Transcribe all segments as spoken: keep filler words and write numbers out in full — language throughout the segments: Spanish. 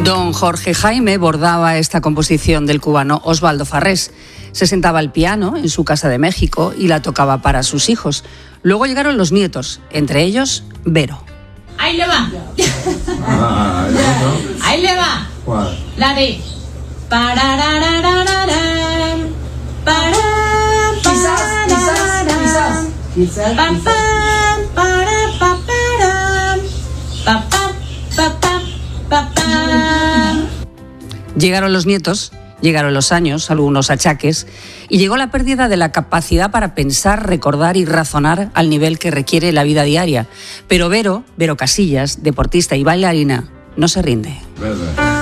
Don Jorge Jaime bordaba esta composición del cubano Osvaldo Farrés. Se sentaba al piano en su casa de México y la tocaba para sus hijos. Luego llegaron los nietos, entre ellos Vero. Ahí le va. Ah, Ahí le va. ¿Cuál? La de pararararararán, para, Quizás, quizás, quizás, quizás, pa, quizás. pa, para, pa, param, pa, pa, pa, pa, pa, pam. Llegaron los nietos, llegaron los años, algunos achaques, y llegó la pérdida de la capacidad para pensar, recordar y razonar al nivel que requiere la vida diaria. Pero Vero, Vero Casillas, deportista y bailarina, no se rinde. Verdad.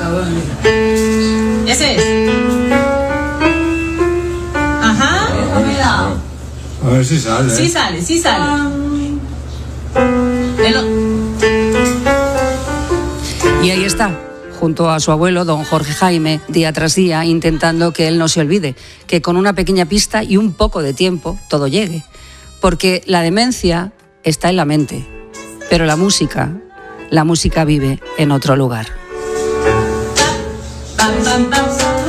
Ese es. Ajá. A ver si sale. Sí sale, sí sale. Velo. Y ahí está, junto a su abuelo, don Jorge Jaime, día tras día, intentando que él no se olvide, que con una pequeña pista y un poco de tiempo todo llegue. Porque la demencia está en la mente, pero la música, la música vive en otro lugar. Pam, pam, pam.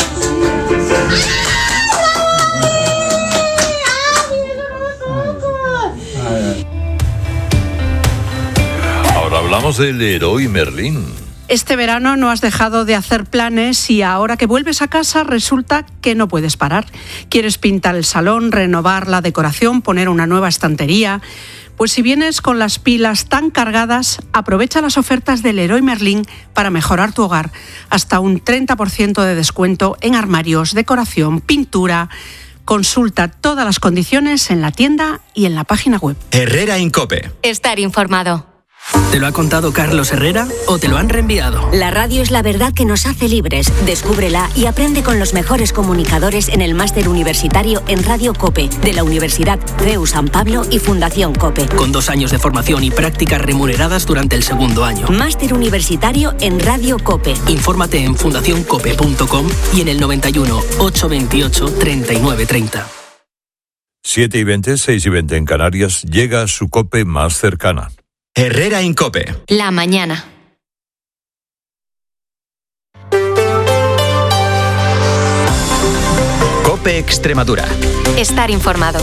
Ahora hablamos del Leroy Merlin. Este verano no has dejado de hacer planes y ahora que vuelves a casa resulta que no puedes parar. Quieres pintar el salón, renovar la decoración, poner una nueva estantería. Pues si vienes con las pilas tan cargadas, aprovecha las ofertas del Leroy Merlin para mejorar tu hogar. Hasta un treinta por ciento de descuento en armarios, decoración, pintura. Consulta todas las condiciones en la tienda y en la página web. Herrera Incope. Estar informado. ¿Te lo ha contado Carlos Herrera o te lo han reenviado? La radio es la verdad que nos hace libres. Descúbrela y aprende con los mejores comunicadores en el máster universitario en Radio COPE de la Universidad C E U San Pablo y Fundación COPE. Con dos años de formación y prácticas remuneradas durante el segundo año. Máster universitario en Radio COPE. Infórmate en fundación cope punto com y en el noventa y uno, ochocientos veintiocho, treinta y nueve treinta. siete y veinte, seis y veinte en Canarias, llega su COPE más cercana. Herrera Incope. La mañana. COPE Extremadura. Estar informado.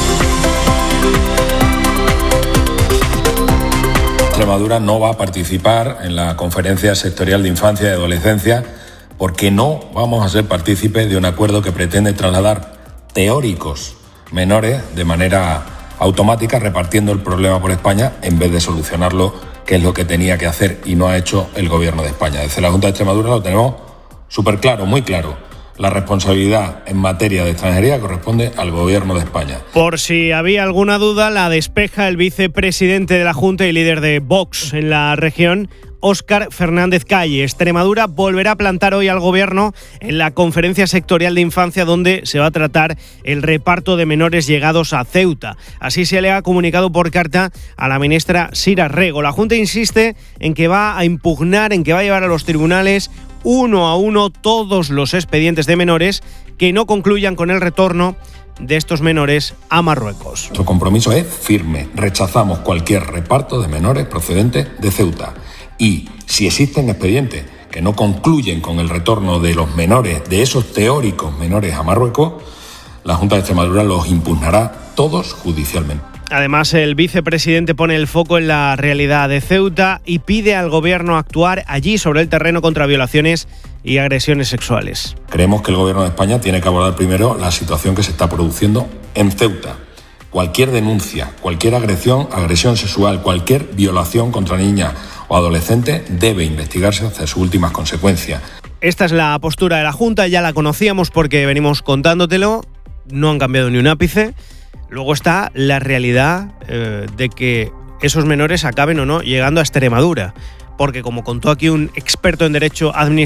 Extremadura no va a participar en la Conferencia Sectorial de Infancia y Adolescencia porque no vamos a ser partícipes de un acuerdo que pretende trasladar teóricos menores de manera automática, repartiendo el problema por España en vez de solucionarlo, que es lo que tenía que hacer y no ha hecho el Gobierno de España. Desde la Junta de Extremadura lo tenemos súper claro, muy claro. La responsabilidad en materia de extranjería corresponde al Gobierno de España. Por si había alguna duda, la despeja el vicepresidente de la Junta y líder de Vox en la región, Óscar Fernández Calle. Extremadura volverá a plantar hoy al Gobierno en la Conferencia Sectorial de Infancia, donde se va a tratar el reparto de menores llegados a Ceuta. Así se le ha comunicado por carta a la ministra Sira Rego. La Junta insiste en que va a impugnar, en que va a llevar a los tribunales uno a uno todos los expedientes de menores que no concluyan con el retorno de estos menores a Marruecos. Nuestro compromiso es firme. Rechazamos cualquier reparto de menores procedentes de Ceuta. Y si existen expedientes que no concluyen con el retorno de los menores, de esos teóricos menores a Marruecos, la Junta de Extremadura los impugnará todos judicialmente. Además, el vicepresidente pone el foco en la realidad de Ceuta y pide al Gobierno actuar allí sobre el terreno contra violaciones y agresiones sexuales. Creemos que el Gobierno de España tiene que abordar primero la situación que se está produciendo en Ceuta. Cualquier denuncia, cualquier agresión, agresión sexual, cualquier violación contra niñas o adolescentes debe investigarse hasta sus últimas consecuencias. Esta es la postura de la Junta, ya la conocíamos porque venimos contándotelo, no han cambiado ni un ápice. Luego está la realidad eh, de que esos menores acaben o no llegando a Extremadura, porque como contó aquí un experto en derecho administrativo,